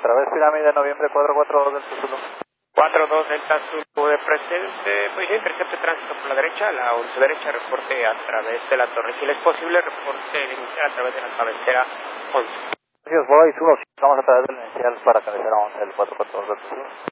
Través Pirámide, noviembre 442 del Zulu. 42 Delta Zulu de presente, pues sí, presente tránsito por la derecha, la su derecha, reporte a través de la torre. Si le es posible, reporte inicial a través de la cabecera 11. Gracias, Bola y Zulu, vamos a través del inicial para cabecera 11 del 442 del Zulu.